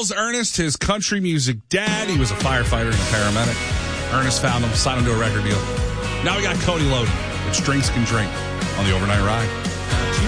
calls Ernest his country music dad. He was a firefighter and a paramedic. Ernest found him, signed him to a record deal. Now we got Cody loaded, which drinks can drink on the Overnight Ride.